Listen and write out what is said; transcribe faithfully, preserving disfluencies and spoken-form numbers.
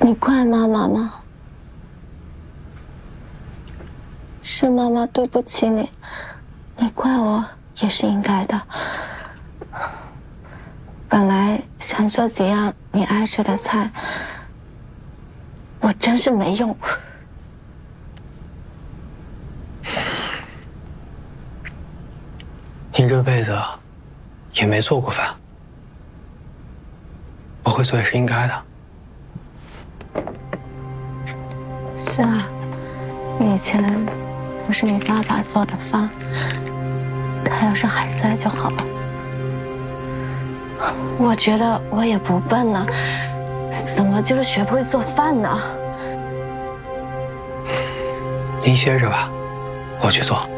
你怪妈妈吗？是妈妈对不起你，你怪我也是应该的。本来想做几样你爱吃的菜，我真是没用。 您这辈子也没做过饭，我会做也是应该的。 是啊，以前不是你爸爸做的饭，他要是还在就好了。我觉得我也不笨呢，怎么就是学不会做饭呢？ 您歇着吧，我去做。